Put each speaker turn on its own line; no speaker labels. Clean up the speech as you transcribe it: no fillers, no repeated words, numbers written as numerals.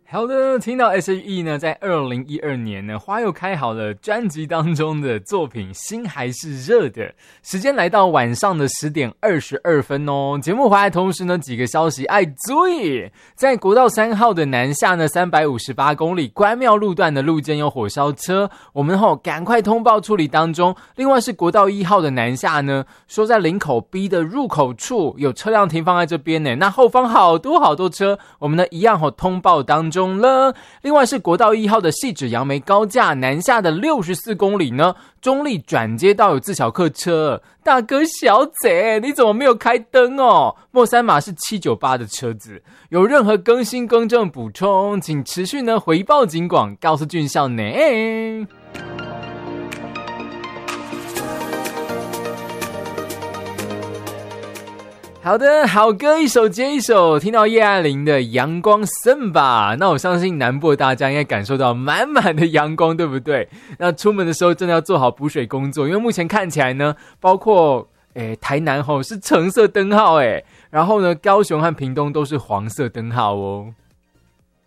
好的，听到 S.H.E 呢，在2012年呢，花又开好了专辑当中的作品《心还是热的》。时间来到晚上的10点22分哦。节目回来同时呢，几个消息爱注意，在国道3号的南下呢，358公里关庙路段的路肩有火烧车，我们赶快通报处理当中。另外是国道1号的南下呢，说在林口 B 的入口处有车辆停放在这边呢，那后方好多车，我们呢一样通报当中了。另外是国道1号的汐止杨梅高架南下的64公里呢，中立转接道有自小客车，大哥小姐你怎么没有开灯哦？末三码是798的车子，有任何更新更正补充，请持续呢回报警广，告诉俊孝呢。好的，好歌一首接一首，听到叶爱玲的阳光森吧，那我相信南部的大家应该感受到满满的阳光，对不对？那出门的时候真的要做好补水工作，因为目前看起来呢，包括台南是橙色灯号然后呢高雄和屏东都是黄色灯号哦。